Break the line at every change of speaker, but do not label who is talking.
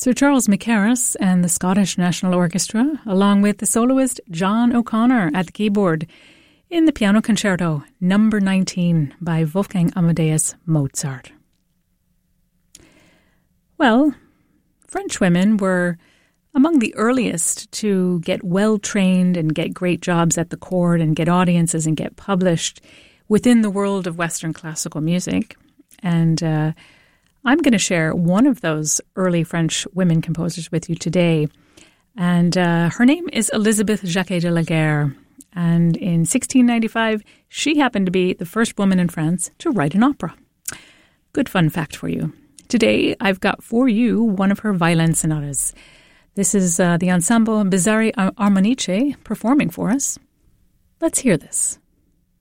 Sir Charles Mackerras and the Scottish National Orchestra, along with the soloist John O'Connor at the keyboard, in the Piano Concerto Number 19 by Wolfgang Amadeus Mozart. Well, French women were among the earliest to get well-trained and get great jobs at the court and get audiences and get published within the world of Western classical music. And I'm going to share one of those early French women composers with you today. And her name is Elizabeth Jacquet de la Guerre. And in 1695, she happened to be the first woman in France to write an opera. Good fun fact for you. Today, I've got for you one of her violin sonatas. This is the ensemble Bizzarri Armonice performing for us. Let's hear this.